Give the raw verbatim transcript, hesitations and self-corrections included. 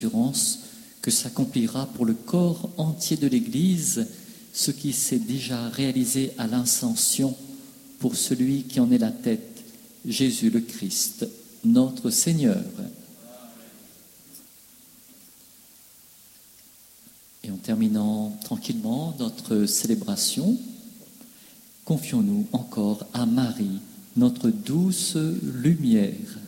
assurance que s'accomplira pour le corps entier de l'Église ce qui s'est déjà réalisé à l'Ascension pour celui qui en est la tête, Jésus le Christ, notre Seigneur. Et en terminant tranquillement notre célébration, confions-nous encore à Marie, notre douce lumière.